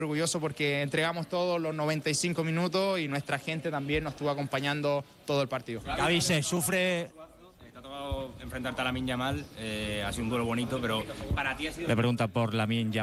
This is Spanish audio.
orgulloso porque entregamos todos los 95 minutos y nuestra gente también nos estuvo acompañando todo el partido. Gavi, se sufre. Te ha tocado enfrentarte a Lamine Yamal, ha sido un duelo bonito, pero para ti ha sido... Le pregunta por Lamine Yamal.